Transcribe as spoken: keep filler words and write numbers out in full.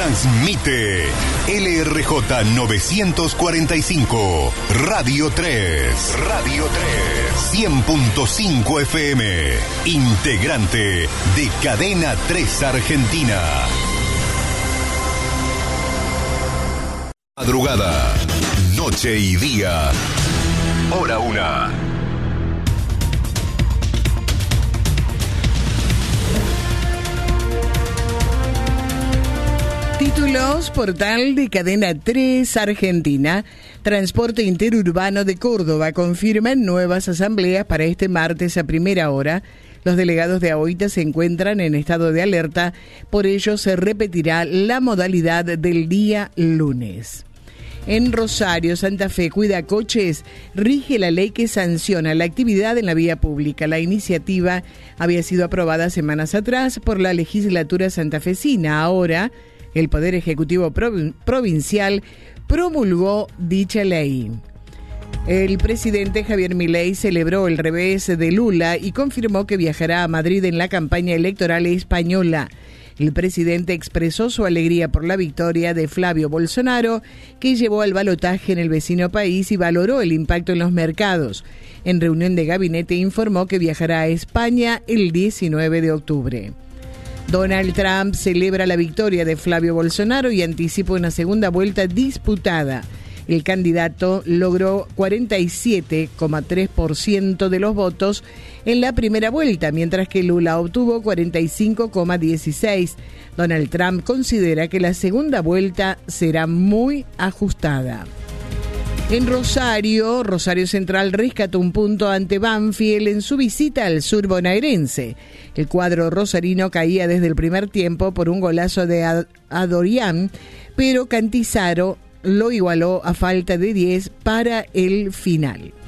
Transmite L R J novecientos cuarenta y cinco, Radio tres. Radio tres. cien punto cinco F M. Integrante de Cadena tres Argentina. Madrugada, noche y día. Hora una. Títulos, portal de Cadena tres Argentina. Transporte interurbano de Córdoba confirman nuevas asambleas para este martes a primera hora. Los delegados de AOITA se encuentran en estado de alerta, por ello se repetirá la modalidad del día lunes. En Rosario, Santa Fe, Cuida Coches, rige la ley que sanciona la actividad en la vía pública. La iniciativa había sido aprobada semanas atrás por la legislatura santafesina. Ahora, el Poder Ejecutivo Provincial promulgó dicha ley. El presidente Javier Milei celebró el revés de Lula y confirmó que viajará a Madrid en la campaña electoral española. El presidente expresó su alegría por la victoria de Flavio Bolsonaro, que llevó al balotaje en el vecino país y valoró el impacto en los mercados. En reunión de gabinete informó que viajará a España el diecinueve de octubre. Donald Trump celebra la victoria de Flavio Bolsonaro y anticipa una segunda vuelta disputada. El candidato logró cuarenta y siete coma tres por ciento de los votos en la primera vuelta, mientras que Lula obtuvo cuarenta y cinco coma dieciséis por ciento. Donald Trump considera que la segunda vuelta será muy ajustada. En Rosario, Rosario Central rescató un punto ante Banfield en su visita al sur bonaerense. El cuadro rosarino caía desde el primer tiempo por un golazo de Adorián, pero Cantizaro lo igualó a falta de diez para el final.